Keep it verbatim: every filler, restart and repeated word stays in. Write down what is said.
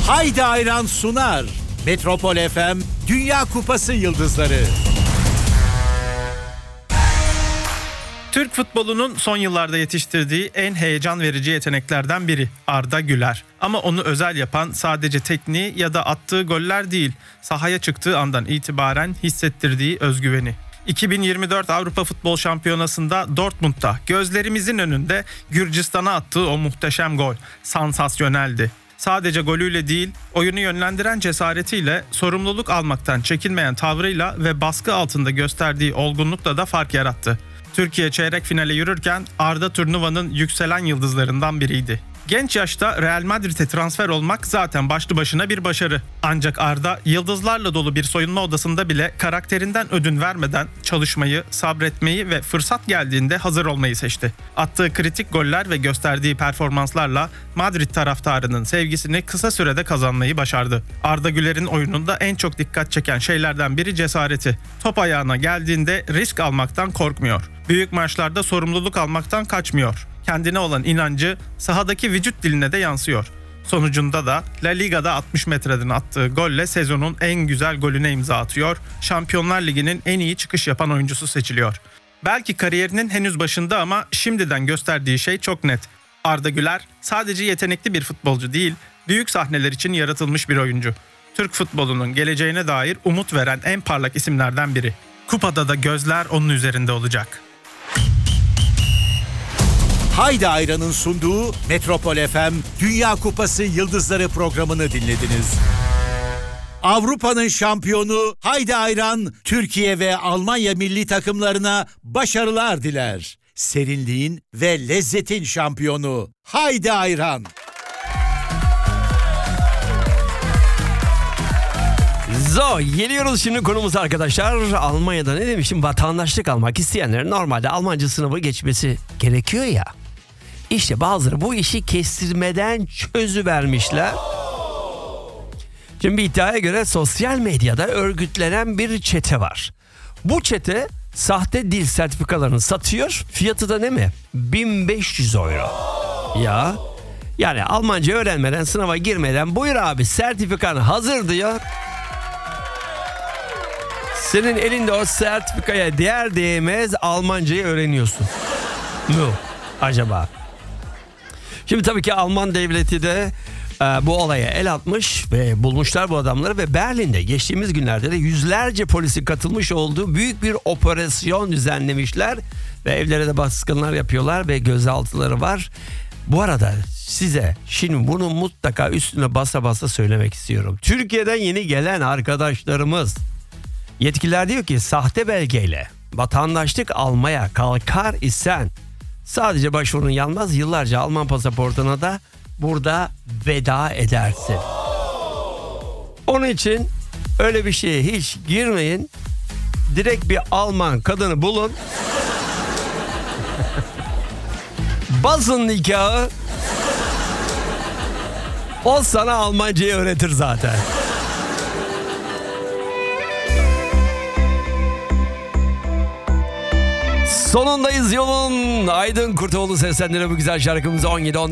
Haydi Ayran sunar. Metropol F M Dünya Kupası Yıldızları. Türk futbolunun son yıllarda yetiştirdiği en heyecan verici yeteneklerden biri Arda Güler. Ama onu özel yapan sadece tekniği ya da attığı goller değil, sahaya çıktığı andan itibaren hissettirdiği özgüveni. iki bin yirmi dört Avrupa Futbol Şampiyonası'nda Dortmund'da gözlerimizin önünde Gürcistan'a attığı o muhteşem gol sansasyoneldi. Sadece golüyle değil, oyunu yönlendiren cesaretiyle, sorumluluk almaktan çekinmeyen tavrıyla ve baskı altında gösterdiği olgunlukla da fark yarattı. Türkiye çeyrek finale yürürken Arda turnuvanın yükselen yıldızlarından biriydi. Genç yaşta Real Madrid'e transfer olmak zaten başlı başına bir başarı. Ancak Arda yıldızlarla dolu bir soyunma odasında bile karakterinden ödün vermeden çalışmayı, sabretmeyi ve fırsat geldiğinde hazır olmayı seçti. Attığı kritik goller ve gösterdiği performanslarla Madrid taraftarının sevgisini kısa sürede kazanmayı başardı. Arda Güler'in oyununda en çok dikkat çeken şeylerden biri cesareti. Top ayağına geldiğinde risk almaktan korkmuyor. Büyük maçlarda sorumluluk almaktan kaçmıyor. Kendine olan inancı sahadaki vücut diline de yansıyor. Sonucunda da La Liga'da altmış metreden attığı golle sezonun en güzel golüne imza atıyor. Şampiyonlar Ligi'nin en iyi çıkış yapan oyuncusu seçiliyor. Belki kariyerinin henüz başında ama şimdiden gösterdiği şey çok net. Arda Güler sadece yetenekli bir futbolcu değil, büyük sahneler için yaratılmış bir oyuncu. Türk futbolunun geleceğine dair umut veren en parlak isimlerden biri. Kupada da gözler onun üzerinde olacak. Haydi Ayran'ın sunduğu Metropol F M Dünya Kupası Yıldızları programını dinlediniz. Avrupa'nın şampiyonu Haydi Ayran, Türkiye ve Almanya milli takımlarına başarılar diler. Serinliğin ve lezzetin şampiyonu Haydi Ayran. Zo, geliyoruz şimdi konumuz arkadaşlar. Almanya'da ne demişim? Vatandaşlık almak isteyenlerin normalde Almanca sınavı geçmesi gerekiyor ya. İşte bazıları bu işi kestirmeden çözüvermişler. Şimdi bir iddiaya göre sosyal medyada örgütlenen bir çete var. Bu çete sahte dil sertifikalarını satıyor. Fiyatı da ne mi? bin beş yüz euro. Ya yani Almanca öğrenmeden, sınava girmeden buyur abi sertifikan hazır diyor. Senin elinde o sertifikaya değer değmez Almancayı öğreniyorsun. mu acaba? Şimdi tabii ki Alman devleti de e, bu olaya el atmış ve bulmuşlar bu adamları ve Berlin'de geçtiğimiz günlerde de yüzlerce polisin katılmış olduğu büyük bir operasyon düzenlemişler ve evlere de baskınlar yapıyorlar ve gözaltıları var. Bu arada size şimdi bunu mutlaka üstüne basa basa söylemek istiyorum. Türkiye'den yeni gelen arkadaşlarımız, yetkililer diyor ki sahte belgeyle vatandaşlık almaya kalkar isen sadece başvurun yanmaz, yıllarca Alman pasaportuna da burada veda edersin. Onun için öyle bir şeye hiç girmeyin. Direkt bir Alman kadını bulun. Basın nikahı. O sana Almancayı öğretir zaten. Sonundayız yolun. Aydın Kurtoğlu seslendiriyor bu güzel şarkımızı on yedi on